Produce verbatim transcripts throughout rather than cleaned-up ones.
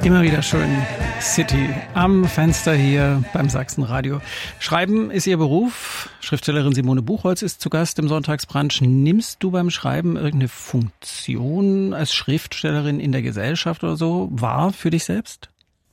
Immer wieder schön City am Fenster hier beim Sachsenradio. Schreiben ist Ihr Beruf. Schriftstellerin Simone Buchholz ist zu Gast im Sonntagsbrunch. Nimmst du beim Schreiben irgendeine Funktion als Schriftstellerin in der Gesellschaft oder so wahr für dich selbst?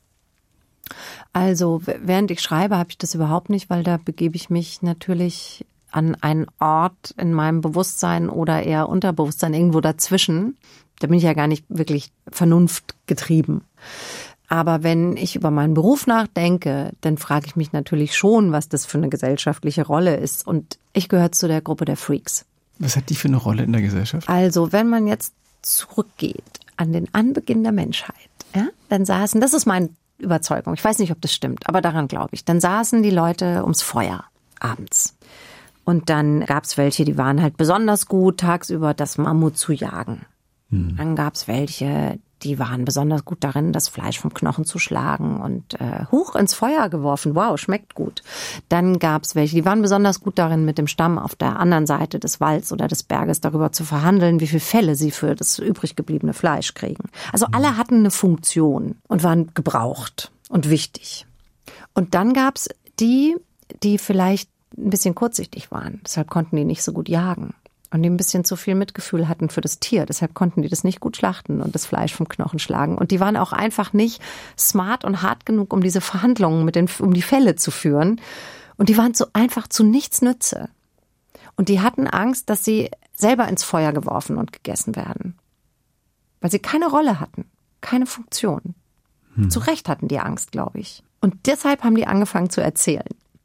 Also während ich schreibe, habe ich das überhaupt nicht, weil da begebe ich mich natürlich an einen Ort in meinem Bewusstsein oder eher Unterbewusstsein, irgendwo dazwischen. Da bin ich ja gar nicht wirklich vernunftgetrieben. Aber wenn ich über meinen Beruf nachdenke, dann frage ich mich natürlich schon, was das für eine gesellschaftliche Rolle ist. Und ich gehöre zu der Gruppe der Freaks. Was hat die für eine Rolle in der Gesellschaft? Also wenn man jetzt zurückgeht an den Anbeginn der Menschheit, ja, dann saßen, das ist meine Überzeugung, ich weiß nicht, ob das stimmt, aber daran glaube ich, dann saßen die Leute ums Feuer abends. Und dann gab es welche, die waren halt besonders gut, tagsüber das Mammut zu jagen. Hm. Dann gab es welche, die waren besonders gut darin, das Fleisch vom Knochen zu schlagen und äh, hoch ins Feuer geworfen. Wow, schmeckt gut. Dann gab es welche, die waren besonders gut darin, mit dem Stamm auf der anderen Seite des Walds oder des Berges darüber zu verhandeln, wie viel Felle sie für das übrig gebliebene Fleisch kriegen. Also alle hatten eine Funktion und waren gebraucht und wichtig. Und dann gab es die, die vielleicht ein bisschen kurzsichtig waren. Deshalb konnten die nicht so gut jagen. Und die ein bisschen zu viel Mitgefühl hatten für das Tier. Deshalb konnten die das nicht gut schlachten und das Fleisch vom Knochen schlagen. Und die waren auch einfach nicht smart und hart genug, um diese Verhandlungen mit den, um die Felle zu führen. Und die waren so einfach zu nichts Nütze. Und die hatten Angst, dass sie selber ins Feuer geworfen und gegessen werden. Weil sie keine Rolle hatten, keine Funktion. Hm. Zu Recht hatten die Angst, glaube ich. Und deshalb haben die angefangen zu erzählen.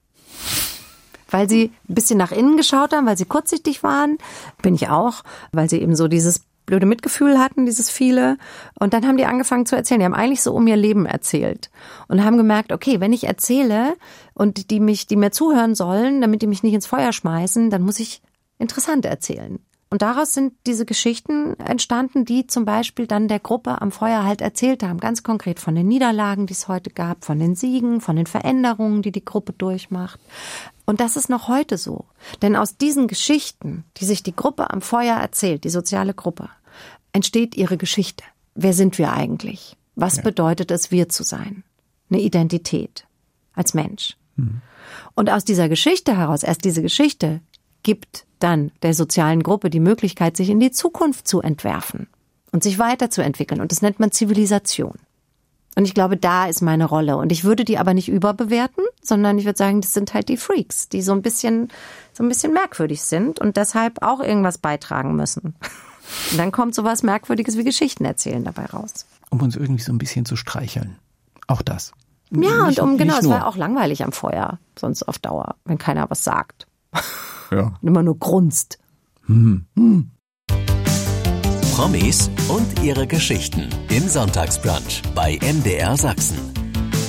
Weil sie ein bisschen nach innen geschaut haben, weil sie kurzsichtig waren, bin ich auch, weil sie eben so dieses blöde Mitgefühl hatten, dieses viele. Und dann haben die angefangen zu erzählen. Die haben eigentlich so um ihr Leben erzählt und haben gemerkt, okay, wenn ich erzähle und die mich, die mir zuhören sollen, damit die mich nicht ins Feuer schmeißen, dann muss ich interessant erzählen. Und daraus sind diese Geschichten entstanden, die zum Beispiel dann der Gruppe am Feuer halt erzählt haben. Ganz konkret von den Niederlagen, die es heute gab, von den Siegen, von den Veränderungen, die die Gruppe durchmacht. Und das ist noch heute so. Denn aus diesen Geschichten, die sich die Gruppe am Feuer erzählt, die soziale Gruppe, entsteht ihre Geschichte. Wer sind wir eigentlich? Was ja. bedeutet es, wir zu sein? Eine Identität als Mensch. Mhm. Und aus dieser Geschichte heraus, erst diese Geschichte, gibt dann der sozialen Gruppe die Möglichkeit, sich in die Zukunft zu entwerfen und sich weiterzuentwickeln. Und das nennt man Zivilisation. Und ich glaube, da ist meine Rolle. Und ich würde die aber nicht überbewerten, sondern ich würde sagen, das sind halt die Freaks, die so ein bisschen, so ein bisschen merkwürdig sind und deshalb auch irgendwas beitragen müssen. Und dann kommt sowas Merkwürdiges wie Geschichten erzählen dabei raus. Um uns irgendwie so ein bisschen zu streicheln. Auch das. Ja, nicht, und um, genau, es nur. war auch langweilig am Feuer, sonst auf Dauer, wenn keiner was sagt. Ja. Und immer nur grunzt. Hm. Hm. Promis und ihre Geschichten im Sonntagsbrunch bei M D R Sachsen.